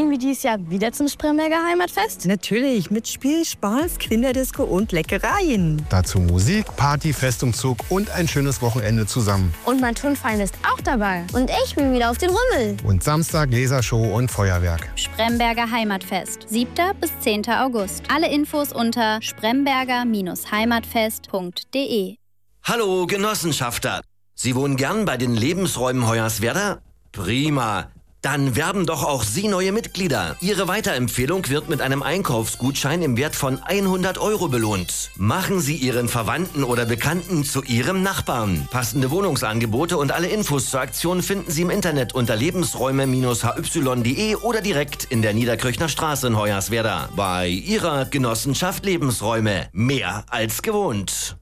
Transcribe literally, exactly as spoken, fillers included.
Gehen wir dieses Jahr wieder zum Spremberger Heimatfest? Natürlich, mit Spiel, Spaß, Kinderdisco und Leckereien. Dazu Musik, Party, Festumzug und ein schönes Wochenende zusammen. Und mein Turnverein ist auch dabei. Und ich bin wieder auf den Rummel. Und Samstag Lasershow und Feuerwerk. Spremberger Heimatfest, siebter bis zehnter August. Alle Infos unter spremberger Heimatfest punkt de. Hallo Genossenschafter. Sie wohnen gern bei den Lebensräumen Hoyerswerda? Prima. Dann werben doch auch Sie neue Mitglieder. Ihre Weiterempfehlung wird mit einem Einkaufsgutschein im Wert von hundert Euro belohnt. Machen Sie Ihren Verwandten oder Bekannten zu Ihrem Nachbarn. Passende Wohnungsangebote und alle Infos zur Aktion finden Sie im Internet unter lebensräume Bindestrich h y punkt de oder direkt in der Niederkirchner Straße in Hoyerswerda. Bei Ihrer Genossenschaft Lebensräume. Mehr als gewohnt.